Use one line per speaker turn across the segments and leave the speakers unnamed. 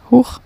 Huch.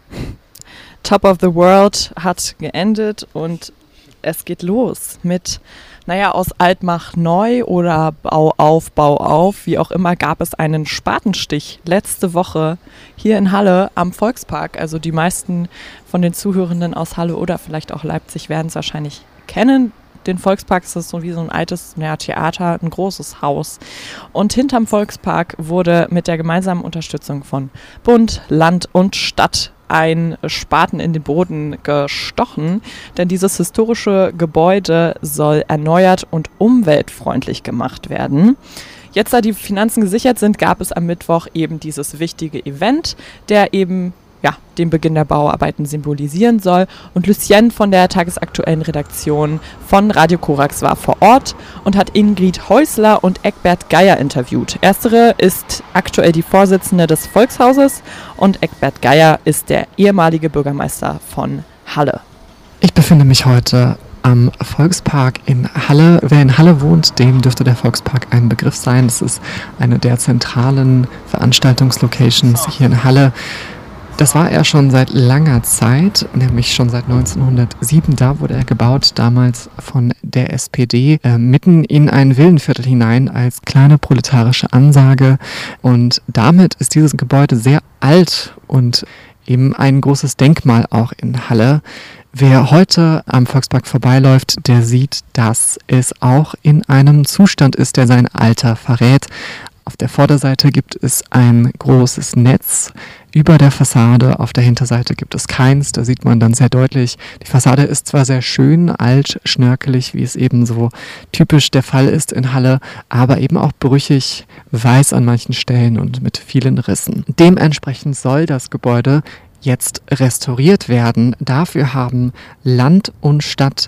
Top of the World hat geendet und es geht los mit, aus alt mach neu oder Bau auf, wie auch immer, gab es einen Spatenstich letzte Woche hier in Halle am Volkspark. Also die meisten von den Zuhörenden aus Halle oder vielleicht auch Leipzig werden es wahrscheinlich kennen. Den Volkspark ist das so wie so ein altes Theater, ein großes Haus. Und hinterm Volkspark wurde mit der gemeinsamen Unterstützung von Bund, Land und Stadt ein Spaten in den Boden gestochen, denn dieses historische Gebäude soll erneuert und umweltfreundlich gemacht werden. Jetzt, da die Finanzen gesichert sind, gab es am Mittwoch eben dieses wichtige Event, der eben den Beginn der Bauarbeiten symbolisieren soll. Und Lucienne von der tagesaktuellen Redaktion von Radio Korax war vor Ort und hat Ingrid Häusler und Eckbert Geier interviewt. Erstere ist aktuell die Vorsitzende des Volkshauses und Eckbert Geier ist der ehemalige Bürgermeister von Halle.
Ich befinde mich heute am Volkspark in Halle. Wer in Halle wohnt, dem dürfte der Volkspark ein Begriff sein. Das ist eine der zentralen Veranstaltungslocations hier in Halle. Das war er schon seit langer Zeit, nämlich schon seit 1907. Da wurde er gebaut, damals von der SPD, mitten in ein Villenviertel hinein als kleine proletarische Ansage. Und damit ist dieses Gebäude sehr alt und eben ein großes Denkmal auch in Halle. Wer heute am Volkspark vorbeiläuft, der sieht, dass es auch in einem Zustand ist, der sein Alter verrät. Auf der Vorderseite gibt es ein großes Netz über der Fassade, auf der Hinterseite gibt es keins, da sieht man dann sehr deutlich, die Fassade ist zwar sehr schön, alt, schnörkelig, wie es eben so typisch der Fall ist in Halle, aber eben auch brüchig, weiß an manchen Stellen und mit vielen Rissen. Dementsprechend soll das Gebäude jetzt restauriert werden. Dafür haben Land und Stadt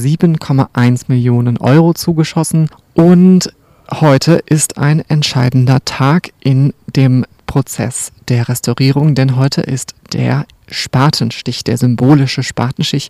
7,1 Millionen Euro zugeschossen und heute ist ein entscheidender Tag in dem Prozess der Restaurierung, denn heute ist der Spatenstich, der symbolische Spatenstich.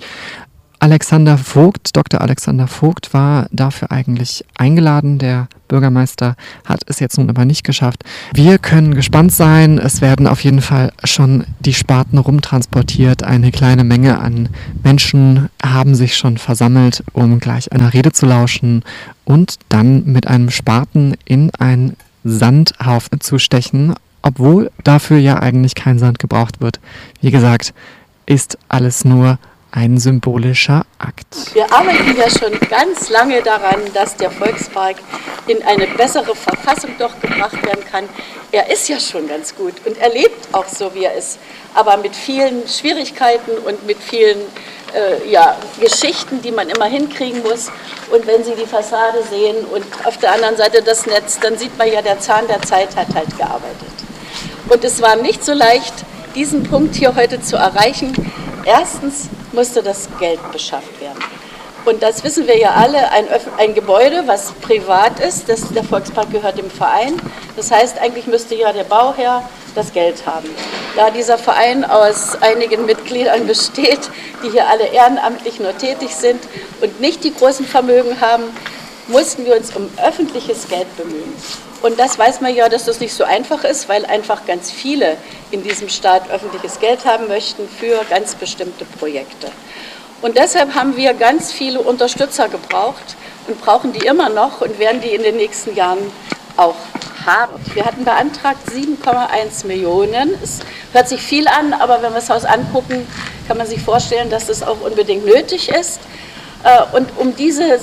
Dr. Alexander Vogt war dafür eigentlich eingeladen. Der Bürgermeister hat es jetzt nun aber nicht geschafft. Wir können gespannt sein. Es werden auf jeden Fall schon die Spaten rumtransportiert. Eine kleine Menge an Menschen haben sich schon versammelt, um gleich einer Rede zu lauschen und dann mit einem Spaten in einen Sandhaufen zu stechen, obwohl dafür ja eigentlich kein Sand gebraucht wird. Wie gesagt, ist alles nur ein symbolischer Akt.
Wir arbeiten ja schon ganz lange daran, dass der Volkspark in eine bessere Verfassung doch gebracht werden kann. Er ist ja schon ganz gut und er lebt auch so, wie er ist, aber mit vielen Schwierigkeiten und mit vielen Geschichten, die man immer hinkriegen muss. Und wenn Sie die Fassade sehen und auf der anderen Seite das Netz, dann sieht man ja, der Zahn der Zeit hat halt gearbeitet. Und es war nicht so leicht, diesen Punkt hier heute zu erreichen. Erstens musste das Geld beschafft werden. Und das wissen wir ja alle, ein Gebäude, was privat ist, der Volkspark gehört dem Verein. Das heißt, eigentlich müsste ja der Bauherr das Geld haben. Da dieser Verein aus einigen Mitgliedern besteht, die hier alle ehrenamtlich nur tätig sind und nicht die großen Vermögen haben, mussten wir uns um öffentliches Geld bemühen. Und das weiß man ja, dass das nicht so einfach ist, weil einfach ganz viele in diesem Staat öffentliches Geld haben möchten für ganz bestimmte Projekte. Und deshalb haben wir ganz viele Unterstützer gebraucht und brauchen die immer noch und werden die in den nächsten Jahren auch haben. Wir hatten beantragt 7,1 Millionen. Es hört sich viel an, aber wenn wir das Haus angucken, kann man sich vorstellen, dass das auch unbedingt nötig ist. Und um diese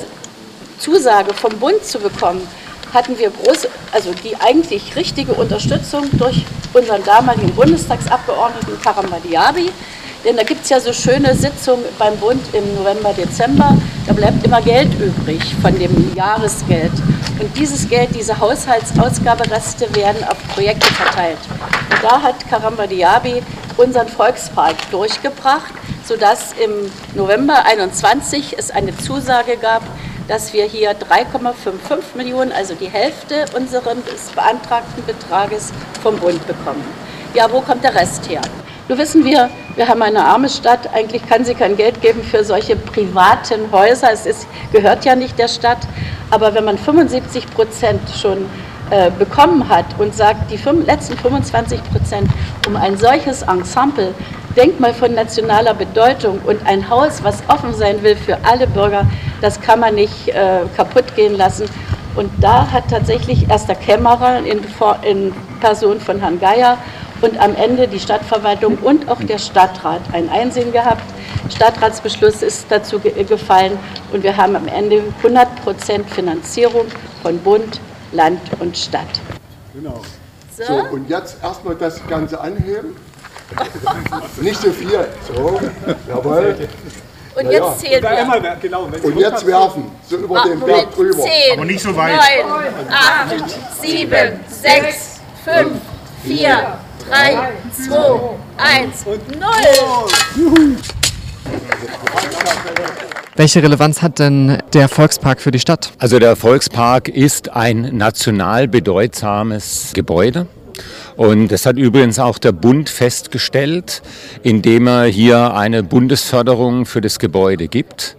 Zusage vom Bund zu bekommen, hatten wir die eigentlich richtige Unterstützung durch unseren damaligen Bundestagsabgeordneten Karam Diaby. Denn da gibt es ja so schöne Sitzungen beim Bund im November, Dezember. Da bleibt immer Geld übrig von dem Jahresgeld. Und dieses Geld, diese Haushaltsausgabereste werden auf Projekte verteilt. Und da hat Karam Diaby unseren Volkspark durchgebracht, sodass im November 2021 es eine Zusage gab, dass wir hier 3,55 Millionen, also die Hälfte unseres beantragten Betrages vom Bund bekommen. Ja, wo kommt der Rest her? Nun wissen wir haben eine arme Stadt, eigentlich kann sie kein Geld geben für solche privaten Häuser, gehört ja nicht der Stadt, aber wenn man 75% schon bekommen hat und sagt, die letzten 25%, um ein solches Ensemble, Denkmal von nationaler Bedeutung und ein Haus, was offen sein will für alle Bürger, das kann man nicht kaputt gehen lassen. Und da hat tatsächlich erst der Kämmerer in Person von Herrn Geier und am Ende die Stadtverwaltung und auch der Stadtrat ein Einsehen gehabt. Stadtratsbeschluss ist dazu gefallen und wir haben am Ende 100% Finanzierung von Bund, Land und Stadt.
Genau. So, und jetzt erstmal das Ganze anheben. Nicht so viel. So, jawohl.
Und jetzt zählen wir.
Und jetzt werfen, so über den Berg drüber.
10,
aber nicht so weit.
9, 8, 7, 6, 5, 4, 3, 2, 1 und 0.
Welche Relevanz hat denn der Volkspark für die Stadt?
Also der Volkspark ist ein national bedeutsames Gebäude. Und das hat übrigens auch der Bund festgestellt, indem er hier eine Bundesförderung für das Gebäude gibt.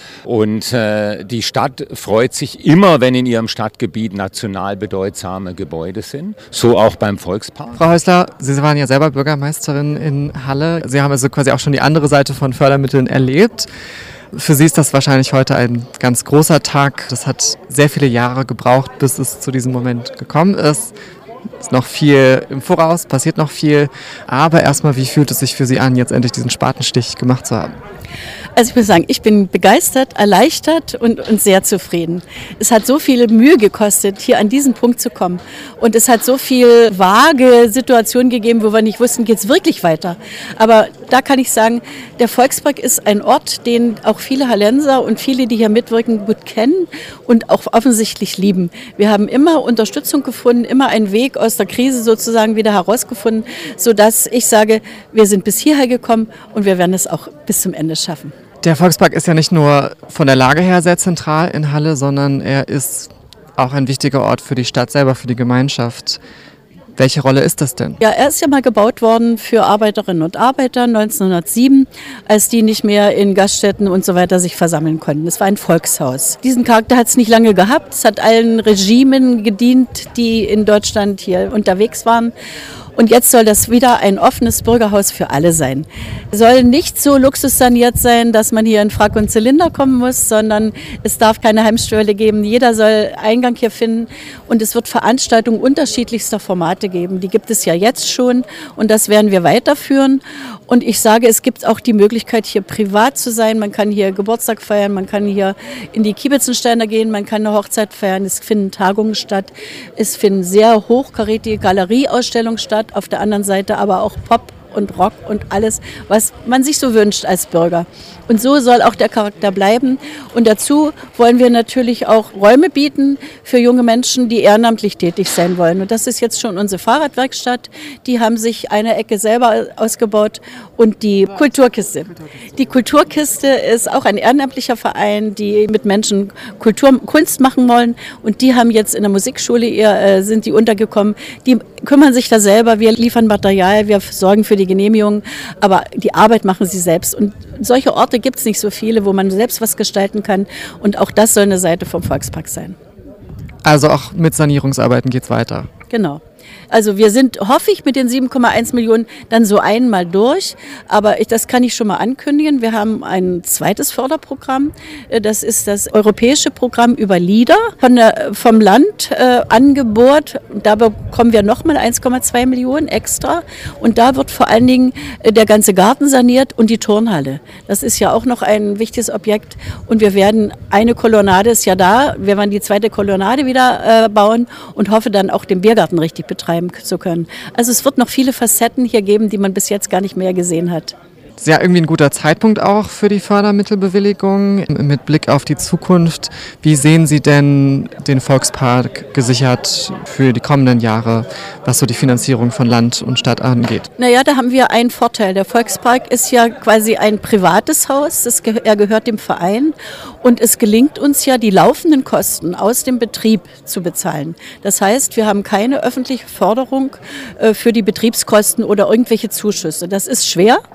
Und die Stadt freut sich immer, wenn in ihrem Stadtgebiet national bedeutsame Gebäude sind. So auch beim Volkspark.
Frau Häusler, Sie waren ja selber Bürgermeisterin in Halle. Sie haben also quasi auch schon die andere Seite von Fördermitteln erlebt. Für Sie ist das wahrscheinlich heute ein ganz großer Tag. Das hat sehr viele Jahre gebraucht, bis es zu diesem Moment gekommen ist. Ist noch viel im Voraus, passiert noch viel. Aber erstmal, wie fühlt es sich für Sie an, jetzt endlich diesen Spatenstich gemacht zu haben?
Also ich muss sagen, ich bin begeistert, erleichtert und sehr zufrieden. Es hat so viel Mühe gekostet, hier an diesen Punkt zu kommen. Und es hat so viel vage Situationen gegeben, wo wir nicht wussten, geht es wirklich weiter. Aber da kann ich sagen, der Volkspark ist ein Ort, den auch viele Hallenser und viele, die hier mitwirken, gut kennen und auch offensichtlich lieben. Wir haben immer Unterstützung gefunden, immer einen Weg aus der Krise sozusagen wieder herausgefunden, sodass ich sage, wir sind bis hierher gekommen und wir werden es auch bis zum Ende schaffen.
Der Volkspark ist ja nicht nur von der Lage her sehr zentral in Halle, sondern er ist auch ein wichtiger Ort für die Stadt selber, für die Gemeinschaft. Welche Rolle ist das denn?
Ja, er ist ja mal gebaut worden für Arbeiterinnen und Arbeiter 1907, als die nicht mehr in Gaststätten und so weiter sich versammeln konnten. Es war ein Volkshaus. Diesen Charakter hat es nicht lange gehabt. Es hat allen Regimen gedient, die in Deutschland hier unterwegs waren. Und jetzt soll das wieder ein offenes Bürgerhaus für alle sein. Es soll nicht so luxussaniert sein, dass man hier in Frack und Zylinder kommen muss, sondern es darf keine Heimschwelle geben. Jeder soll Eingang hier finden und es wird Veranstaltungen unterschiedlichster Formate geben. Die gibt es ja jetzt schon und das werden wir weiterführen. Und ich sage, es gibt auch die Möglichkeit, hier privat zu sein. Man kann hier Geburtstag feiern, man kann hier in die Kiebitzentsteiner gehen, man kann eine Hochzeit feiern. Es finden Tagungen statt, es finden sehr hochkarätige Galerieausstellungen statt. Auf der anderen Seite aber auch Pop und Rock und alles, was man sich so wünscht als Bürger. Und so soll auch der Charakter bleiben. Und dazu wollen wir natürlich auch Räume bieten für junge Menschen, die ehrenamtlich tätig sein wollen. Und das ist jetzt schon unsere Fahrradwerkstatt. Die haben sich eine Ecke selber ausgebaut und die Kulturkiste. Die Kulturkiste ist auch ein ehrenamtlicher Verein, die mit Menschen Kunst machen wollen. Und die haben jetzt in der Musikschule, sind die untergekommen. Die kümmern sich da selber. Wir liefern Material, wir sorgen für die Genehmigung. Aber die Arbeit machen sie selbst. Und solche Orte gibt es nicht so viele, wo man selbst was gestalten kann. Und auch das soll eine Seite vom Volkspark sein.
Also auch mit Sanierungsarbeiten geht es weiter?
Genau. Also wir sind, hoffe ich, mit den 7,1 Millionen dann so einmal durch. Aber das kann ich schon mal ankündigen. Wir haben ein zweites Förderprogramm. Das ist das europäische Programm über LEADER vom Land angebohrt. Da bekommen wir nochmal 1,2 Millionen extra. Und da wird vor allen Dingen der ganze Garten saniert und die Turnhalle. Das ist ja auch noch ein wichtiges Objekt. Und wir werden, eine Kolonnade ist ja da. Wir werden die zweite Kolonnade wieder bauen und hoffe dann auch den Biergarten richtig betreiben zu können. Also es wird noch viele Facetten hier geben, die man bis jetzt gar nicht mehr gesehen hat.
Das ist ja irgendwie ein guter Zeitpunkt auch für die Fördermittelbewilligung. Mit Blick auf die Zukunft, wie sehen Sie denn den Volkspark gesichert für die kommenden Jahre, was so die Finanzierung von Land und Stadt angeht?
Naja, da haben wir einen Vorteil. Der Volkspark ist ja quasi ein privates Haus. Er gehört dem Verein und es gelingt uns ja, die laufenden Kosten aus dem Betrieb zu bezahlen. Das heißt, wir haben keine öffentliche Förderung für die Betriebskosten oder irgendwelche Zuschüsse. Das ist schwer.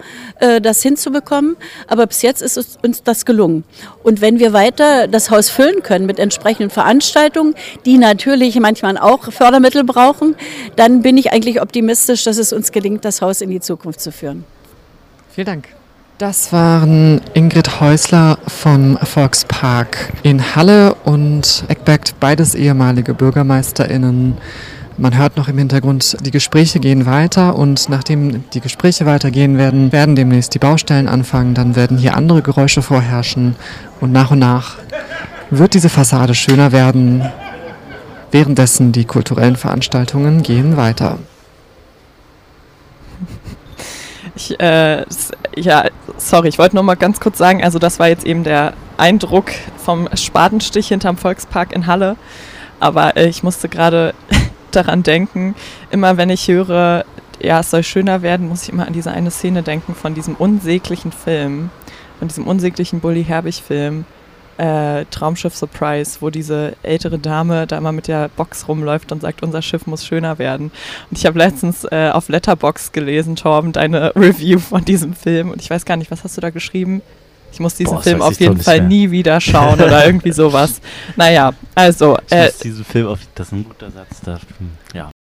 das hinzubekommen, aber bis jetzt ist uns das gelungen. Und wenn wir weiter das Haus füllen können mit entsprechenden Veranstaltungen, die natürlich manchmal auch Fördermittel brauchen, dann bin ich eigentlich optimistisch, dass es uns gelingt, das Haus in die Zukunft zu führen.
Vielen Dank. Das waren Ingrid Häusler vom Volkspark in Halle und Eckberg, beides ehemalige BürgermeisterInnen. Man hört noch im Hintergrund, die Gespräche gehen weiter und nachdem die Gespräche weitergehen werden demnächst die Baustellen anfangen, dann werden hier andere Geräusche vorherrschen und nach wird diese Fassade schöner werden. Währenddessen die kulturellen Veranstaltungen gehen weiter.
Ich wollte noch mal ganz kurz sagen, also das war jetzt eben der Eindruck vom Spatenstich hinterm Volkspark in Halle, aber ich musste gerade daran denken, immer wenn ich höre, ja, es soll schöner werden, muss ich immer an diese eine Szene denken von diesem unsäglichen Film, von diesem unsäglichen Bully Herbig-Film, Traumschiff Surprise, wo diese ältere Dame da immer mit der Box rumläuft und sagt, unser Schiff muss schöner werden. Und ich habe letztens auf Letterboxd gelesen, Torben, deine Review von diesem Film und ich weiß gar nicht, was hast du da geschrieben? Ich muss diesen Film auf jeden Fall nie wieder schauen oder irgendwie sowas. Naja, also.
Ich muss diesen Film das ist ein guter Satz. Ja.